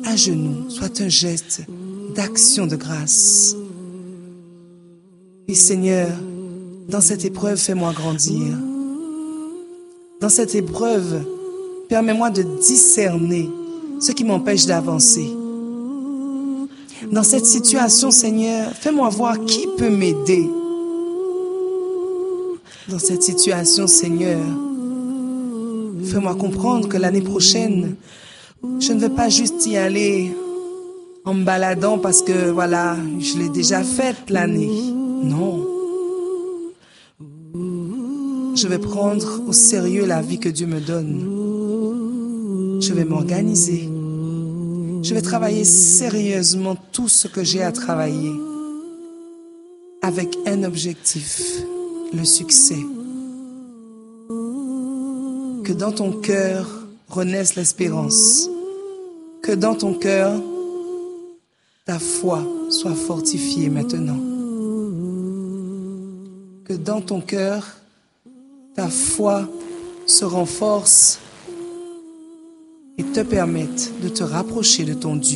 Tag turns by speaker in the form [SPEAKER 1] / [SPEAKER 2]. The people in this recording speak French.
[SPEAKER 1] à genoux soit un geste d'action de grâce. Et Seigneur, dans cette épreuve, fais-moi grandir. Dans cette épreuve, permets-moi de discerner ce qui m'empêche d'avancer. Dans cette situation, Seigneur, fais-moi voir qui peut m'aider. Dans cette situation, Seigneur, fais-moi comprendre que l'année prochaine, je ne veux pas juste y aller en me baladant parce que, voilà, je l'ai déjà faite l'année. Non. Je vais prendre au sérieux la vie que Dieu me donne. Je vais m'organiser. Je vais travailler sérieusement tout ce que j'ai à travailler avec un objectif, le succès. Que dans ton cœur renaisse l'espérance. Que dans ton cœur, ta foi soit fortifiée maintenant. Que dans ton cœur, ta foi se renforce et te permette de te rapprocher de ton Dieu.